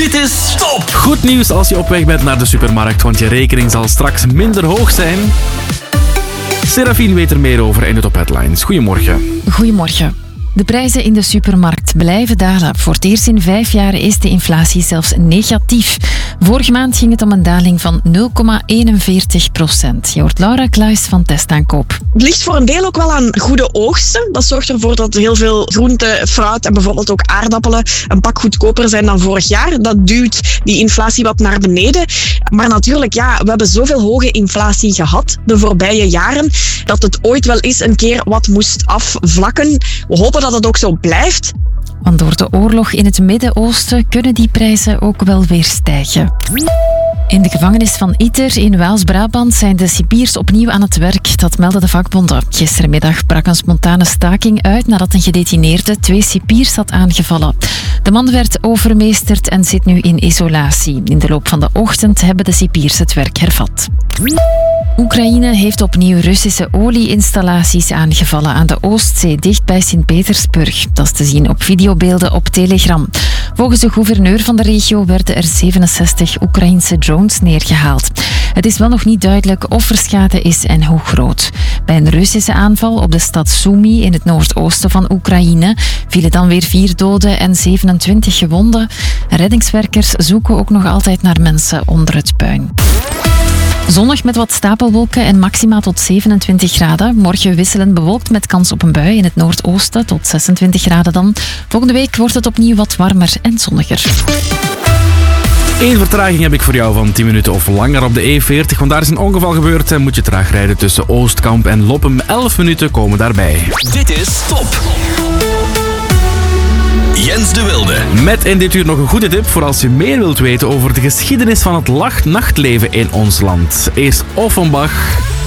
Dit is Top! Goed nieuws als je op weg bent naar de supermarkt, want je rekening zal straks minder hoog zijn. Serafine weet er meer over in de Top Headlines. Goedemorgen. Goedemorgen. De prijzen in de supermarkt blijven dalen. Voor het eerst in 5 jaar is de inflatie zelfs negatief. Vorige maand ging het om een daling van 0,41%. Je hoort Laura Kluis van Testaankoop. Het ligt voor een deel ook wel aan goede oogsten. Dat zorgt ervoor dat heel veel groente, fruit en bijvoorbeeld ook aardappelen een pak goedkoper zijn dan vorig jaar. Dat duwt die inflatie wat naar beneden. Maar natuurlijk, we hebben zoveel hoge inflatie gehad de voorbije jaren, dat het ooit wel eens een keer wat moest afvlakken. We hopen dat het ook zo blijft. Want door de oorlog in het Midden-Oosten kunnen die prijzen ook wel weer stijgen. In de gevangenis van Iter in Waals-Brabant zijn de cipiers opnieuw aan het werk. Dat melden de vakbonden. Gistermiddag brak een spontane staking uit nadat een gedetineerde 2 cipiers had aangevallen. De man werd overmeesterd en zit nu in isolatie. In de loop van de ochtend hebben de cipiers het werk hervat. Oekraïne heeft opnieuw Russische olieinstallaties aangevallen aan de Oostzee, dicht bij Sint-Petersburg. Dat is te zien op videobeelden op Telegram. Volgens de gouverneur van de regio werden er 67 Oekraïnse drones neergehaald. Het is wel nog niet duidelijk of er schade is en hoe groot. Bij een Russische aanval op de stad Sumy in het noordoosten van Oekraïne vielen dan weer 4 doden en 27 gewonden. Reddingswerkers zoeken ook nog altijd naar mensen onder het puin. Zonnig met wat stapelwolken en maxima tot 27 graden. Morgen wisselend bewolkt met kans op een bui in het noordoosten tot 26 graden dan. Volgende week wordt het opnieuw wat warmer en zonniger. Eén vertraging heb ik voor jou van 10 minuten of langer op de E40, want daar is een ongeval gebeurd en moet je traag rijden tussen Oostkamp en Loppem. 11 minuten komen daarbij. Dit is Top! Jens de Wilde. Met in dit uur nog een goede tip voor als je meer wilt weten over de geschiedenis van het nachtleven in ons land. Eerst Offenbach.